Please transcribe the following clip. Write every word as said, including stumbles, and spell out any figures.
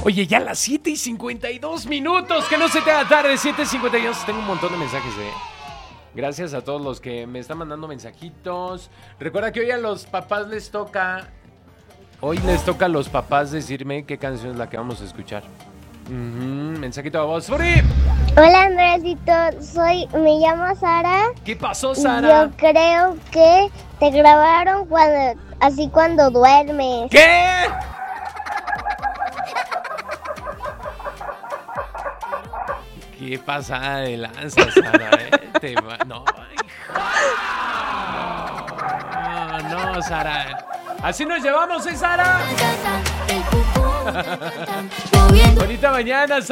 Oye, ya a las siete y cincuenta y dos minutos. Que no se te haga tarde, siete y cincuenta y dos. Tengo un montón de mensajes, eh. Gracias a todos los que me están mandando mensajitos. Recuerda que hoy a los papás les toca... Hoy les toca a los papás decirme qué canción es la que vamos a escuchar. Uh-huh. Mensajito de voz. ¡Furi! Hola, Andresito. Soy... Me llamo Sara. ¿Qué pasó, Sara? Yo creo que te grabaron cuando... Así cuando duermes. ¿Qué? ¿Qué pasa de lanza, Sara? ¿Eh? Te va... No, no, no, Sara. Así nos llevamos, ¿eh, Sara? Bonita mañana, Sara.